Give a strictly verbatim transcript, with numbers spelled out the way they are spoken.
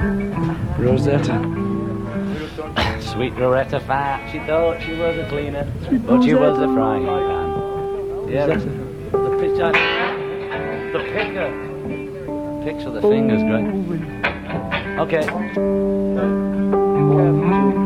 Rosetta. Sweet Rosetta fat. She thought she was a cleaner, but she was a frying pan. Yeah, the picture. The picker. Picture the fingers, great. Okay.